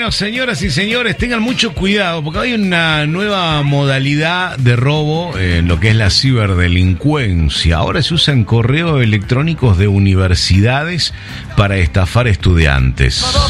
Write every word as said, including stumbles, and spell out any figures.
Bueno, señoras y señores, tengan mucho cuidado porque hay una nueva modalidad de robo en lo que es la ciberdelincuencia. Ahora se usan correos electrónicos de universidades para estafar estudiantes.